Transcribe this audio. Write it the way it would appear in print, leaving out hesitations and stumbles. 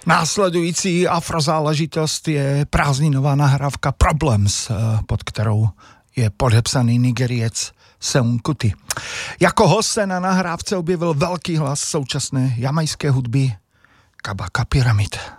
Následující afrozáležitost je prázdninová nahrávka Problems, pod kterou je podepsaný Nigeriec Seun Kuti. Jako host se na nahrávce objevil velký hlas současné jamajské hudby Kabaka Pyramid.